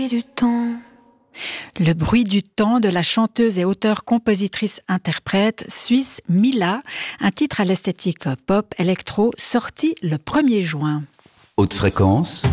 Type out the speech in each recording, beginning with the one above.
Du temps. Le bruit du temps de la chanteuse et auteure-compositrice-interprète suisse Mila, un titre à l'esthétique pop électro sorti le 1er juin. Haute fréquence,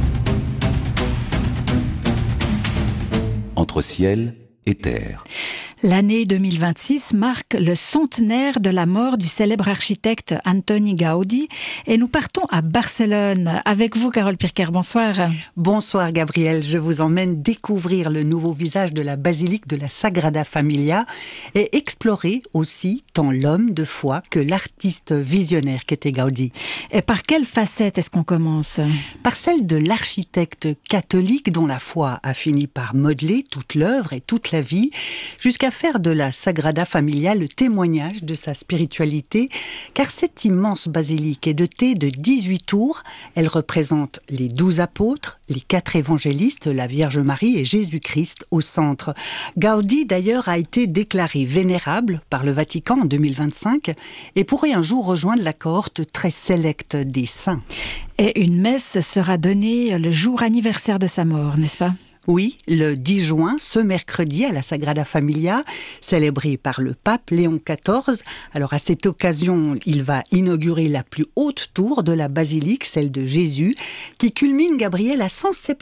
entre ciel et terre. L'année 2026 marque le centenaire de la mort du célèbre architecte Antoni Gaudi et nous partons à Barcelone. Avec vous, Carole Pirker, bonsoir. Bonsoir Gabriel, je vous emmène découvrir le nouveau visage de la basilique de la Sagrada Familia et explorer aussi tant l'homme de foi que l'artiste visionnaire qu'était Gaudi. Et par quelle facette est-ce qu'on commence ? Par celle de l'architecte catholique dont la foi a fini par modeler toute l'œuvre et toute la vie, jusqu'à faire de la Sagrada Familia le témoignage de sa spiritualité, car cette immense basilique est dotée de 18 tours. Elle représente les 12 apôtres, les 4 évangélistes, la Vierge Marie et Jésus-Christ au centre. Gaudi d'ailleurs a été déclaré vénérable par le Vatican en 2025 et pourrait un jour rejoindre la cohorte très sélecte des saints. Et une messe sera donnée le jour anniversaire de sa mort, n'est-ce pas ? Oui, le 10 juin, ce mercredi, à la Sagrada Familia, célébré par le pape Léon XIV. Alors, à cette occasion, il va inaugurer la plus haute tour de la basilique, celle de Jésus, qui culmine, Gabriel, à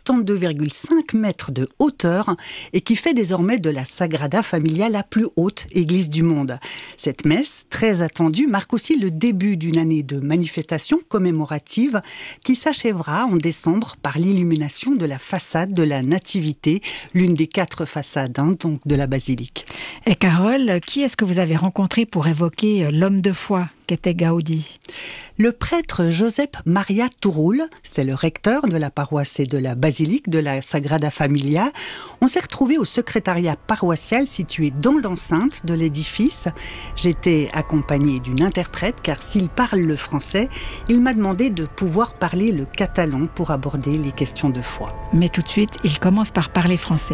172,5 mètres de hauteur et qui fait désormais de la Sagrada Familia la plus haute église du monde. Cette messe, très attendue, marque aussi le début d'une année de manifestations commémoratives qui s'achèvera en décembre par l'illumination de la façade de la Nativité, l'une des 4 façades donc de la basilique. Et Carole, qui est-ce que vous avez rencontré pour évoquer l'homme de foi qu'était Gaudi ? Le prêtre Josep Maria Turull, c'est le recteur de la paroisse et de la basilique de la Sagrada Familia. On s'est retrouvé au secrétariat paroissial situé dans l'enceinte de l'édifice. J'étais accompagnée d'une interprète car s'il parle le français, il m'a demandé de pouvoir parler le catalan pour aborder les questions de foi. Mais tout de suite, il commence par parler français.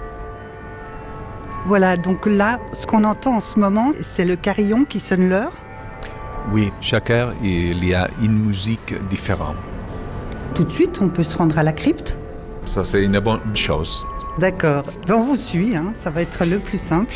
Voilà, donc là, ce qu'on entend en ce moment, c'est le carillon qui sonne l'heure. Oui, chaque heure, il y a une musique différente. Tout de suite, on peut se rendre à la crypte. Ça, c'est une bonne chose. D'accord. On vous suit, ça va être le plus simple.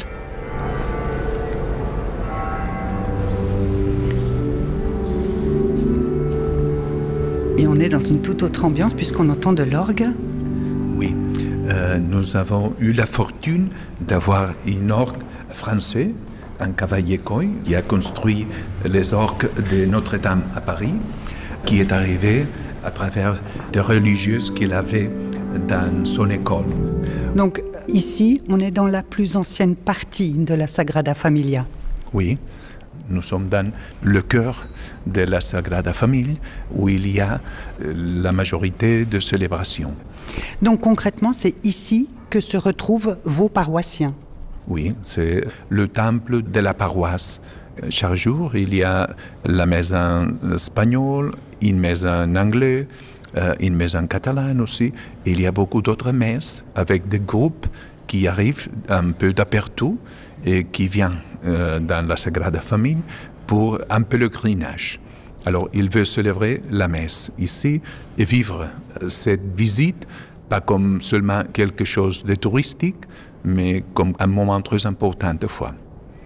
Et on est dans une toute autre ambiance puisqu'on entend de l'orgue. Oui, nous avons eu la fortune d'avoir une orgue française, un cavalier Coy, qui a construit les orgues de Notre-Dame à Paris, qui est arrivé à travers des religieuses qu'il avait dans son école. Donc ici, on est dans la plus ancienne partie de la Sagrada Familia. Oui, nous sommes dans le cœur de la Sagrada Familia, où il y a la majorité de célébrations. Donc concrètement, c'est ici que se retrouvent vos paroissiens. Oui, c'est le temple de la paroisse. Chaque jour, il y a la maison espagnole, une maison anglaise, une maison catalane aussi. Il y a beaucoup d'autres messes avec des groupes qui arrivent un peu d'aperçu et qui viennent dans la Sagrada Familia pour un pèlerinage. Alors, il veut célébrer la messe ici et vivre cette visite, pas comme seulement quelque chose de touristique, mais comme un moment très important de foi.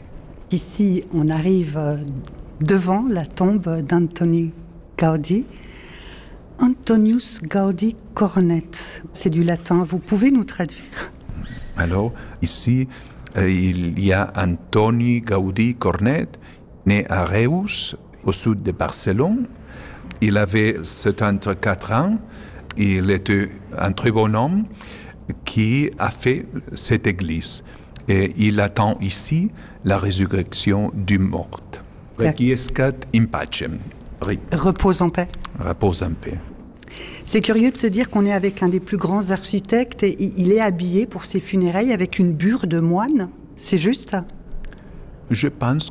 Ici, on arrive devant la tombe d'Antoni Gaudi. Antonius Gaudi Cornet, c'est du latin. Vous pouvez nous traduire ? Alors, ici, il y a Antoni Gaudi Cornet, né à Reus, au sud de Barcelone. Il avait 74 ans. Il était un très bon homme qui a fait cette église. Et il attend ici la résurrection du mort. Requiescat in pacem. Repose en paix. Repose en paix. C'est curieux de se dire qu'on est avec un des plus grands architectes et il est habillé pour ses funérailles avec une bure de moine. C'est juste ça ? Je pense